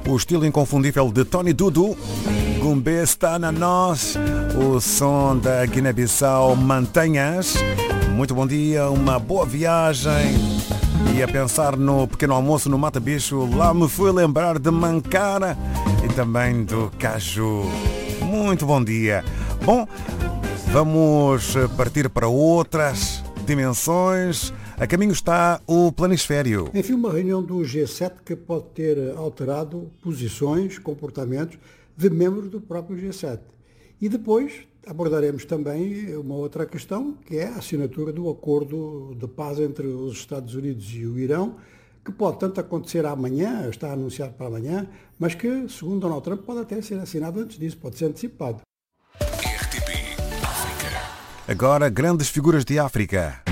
O estilo inconfundível de Tony Dudu. Gumbê está na nós. O som da Guiné-Bissau, Mantenhas. Muito bom dia, uma boa viagem. E a pensar no pequeno almoço no Mata Bicho, lá me fui lembrar de Mancara e também do Caju. Muito bom dia. Bom, vamos partir para outras dimensões. A caminho está o planisfério. Enfim, uma reunião do G7 que pode ter alterado posições, comportamentos de membros do próprio G7. E depois abordaremos também uma outra questão, que é a assinatura do acordo de paz entre os Estados Unidos e o Irão, que pode tanto acontecer amanhã, está anunciado para amanhã, mas que, segundo Donald Trump, pode até ser assinado antes disso, pode ser antecipado. RTP África. Agora, grandes figuras de África.